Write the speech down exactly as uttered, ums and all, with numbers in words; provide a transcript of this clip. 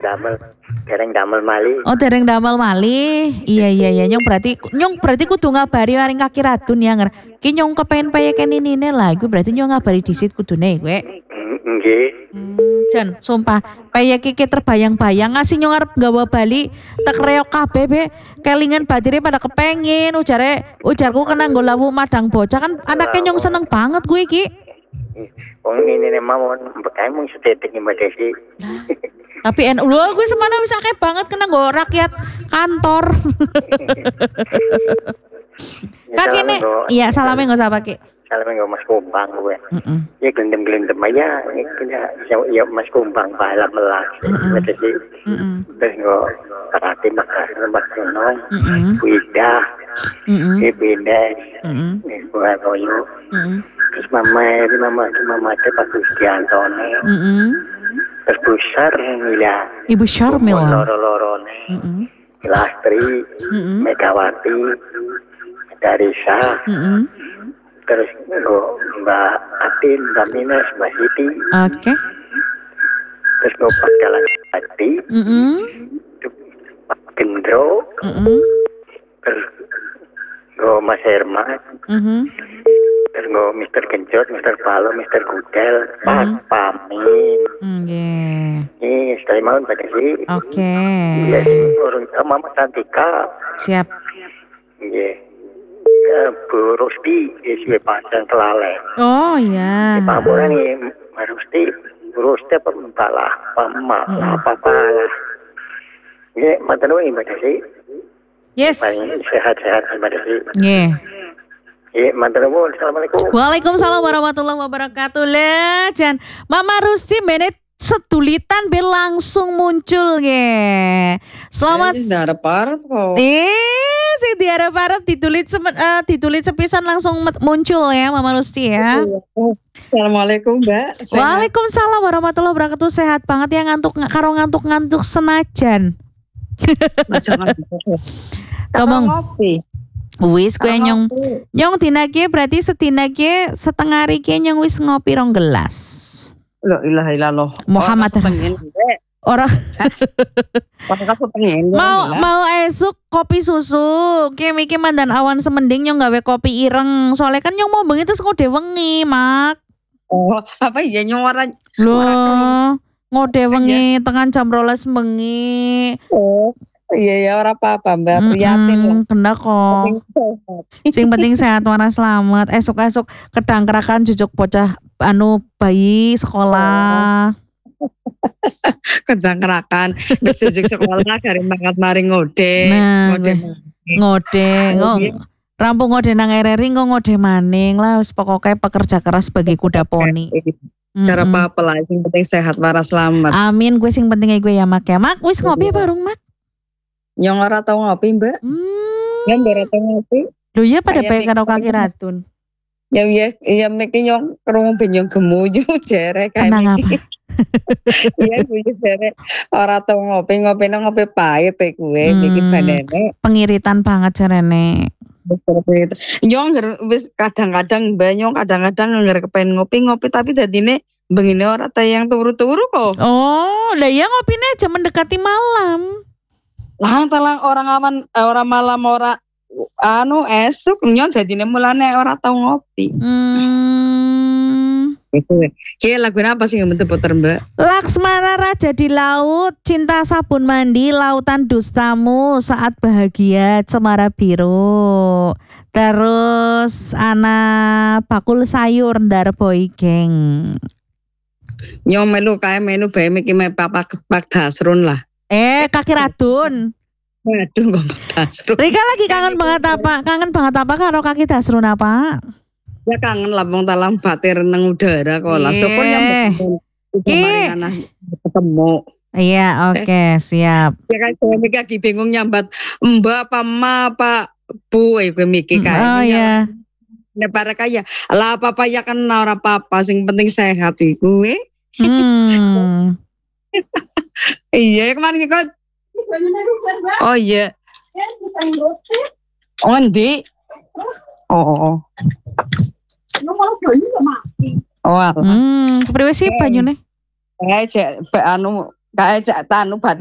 damel, dereng damel malih. Oh, dereng damel malih. Iya iya iya nyong berarti nyong berarti kudu ngabari waring Kaki Radun ya nger. Ki nyong kepengen payeken inine lah, iku berarti nyong ngabari disit kudune kowe. Nggih. Hmm, Jan, sumpah, payek iki terbayang-bayang ngasih nyong arep gawa bali tek reok kabeh be. Kelingan batire pada kepengin ujare ujarku kena nggo lawu madang bocah kan anaknya nyong seneng banget gue iki. Wong ini mawon bekane mung sedetik Mbak Desi. Tapi en lho gue semana wis akeh banget kena nggo rakyat kantor. Kak ini iya salame nggo sapa Ki? Salame nggo Mas Kumbang kowe. Heeh. Ya glendem-glendem aja ya Mas Kumbang balap melas. Mbak Desi. Heeh. Terus nggo karate makas Mas Senong. Heeh. Wida. Heeh. Ibine. Heeh. Nih buat koyo. Heeh. Terus mama, mama, mama itu Pak Gustiantone. Heeh. Terus besar Mila. Ibu Syarmila. Loro-lorone. Heeh. Lastri, Heeh. Megawati, Darisa. Heeh. Terus Mbak Atin, Mbak Minas, Mbak Siti. Oke. Terus Mbak Pangkalan Hati. Heeh. Pak Gendro. Heeh. Terus Mbak Mas Herman. Heeh. Terus Mbak Mister Genjot, Mister Palo, Mister Gudel, Pak Pamin. Nggih. Ini sekali mau Mbak Desi. Oke. Iya, orang Mama Cantika. Siap. Iya. Bu Rusti, S W Pasang Kelale. Oh iya. Pak Bola nih, Mbak Rusti, Bu Rusti apa entahlah, Pak Mak, apa-apa lah. Iya, mantan ini Mbak Desi. Yes. Paling sehat-sehat Mbak Desi. Nggih. Iya, mantan ibu, assalamualaikum. Waalaikumsalam warahmatullahi wabarakatuh. Lah, Jan. Mama Rusti benet setulitan be langsung muncul nggih. Selamat. Eh, diharap-harap kok. Eh, si diharap-harap ditulis uh, ditulis sepisan langsung muncul ya Mama Rusti ya. Assalamualaikum Mbak. Sehat. Waalaikumsalam warahmatullahi wabarakatuh. Sehat banget ya ngantuk karo ngantuk-ngantuk senajan. Ngomong ngopi. Wis kowe nyong nyong dina ki berarti sedina ki setengah hari ki nyong wis ngopi rong gelas. La ilaha illallah. Muhammad orang mau mau esuk kopi susu ki miki mandan awan semending nyong gawe kopi ireng soalnya kan nyong mau bengi terus ngode wengi mak. Oh apa iya nyong ora loh ngode wengi tekan jam rolas bengi. Oh iya ya ora apa-apa Mbak prihatin lah. Kena kok. Sing penting sehat waras selamat. Esok-esok kedangkrakan jujuk bocah anu bayi sekolah. Kedangkrakan wis jujuk sekolah gari mangkat mari ngode. Nah, ngode. Ngode ngong. Rampung ngode nang R R I kok ngode maning lah wis pokoke pekerja keras bagi kuda poni. Cara apa-apa lah sing penting sehat waras selamat. Amin gue sing penting gue ya Mak ya. Mak wis ngopi bareng Mak. Nyong ora tau ngopi Mbak. Hmm. Nyong ora tau ngopi. Lho iya pada bae karo Kaki Radun. Ya ya ya meki nyong krungu ben nyong gemuyu jere kae. Kenang apa? Iya gue jere ora tau ngopi ngopi nang ngopi pahit e kuwe iki banene. Pengiritan banget jarene. Nyong wis kadang-kadang Mbak nyong kadang-kadang ngger kepen ngopi-ngopi tapi dadine bengine ora tayang turu-turu kok. Oh, lah ya ngopine aja mendekati malam. Lah talang orang aman orang malam ora anu esuk nyong dadine mulane ora tau ngopi. Hmm. Itu. Ki lagu apa sih yang puter Mbak? Laksmana Raja di Laut, Cinta Sabun Mandi, Lautan Dustamu, Saat Bahagia, Cemara Biru. Terus Ana Bakul Sayur Darboy Geng. Nyong melu kae menu bae miki me papa kepak dasrun lah. Eh, Kaki Radun. Aduh ngomong dasrun. Rika lagi kangen banget apa? Kangen banget apa karo Kaki Dasrun apa? Ya kangen lah wong talang batir nang udara kok lah. Syukur yang ketemu. Iya, oke, okay, siap. Ya kan saya mikir lagi bingung nyambat Mbak apa Ma apa Bu eh gue mikir kayak. Oh iya. Ya para kaya. Lah apa-apa ya kan ora apa-apa sing penting sehat iku we. Hmm. Iya kemarin kok. Oh iya. Oh ndi? Oh. Oh. Hmm, kepriwe sih banyune? Kae cek anu kae cek tanu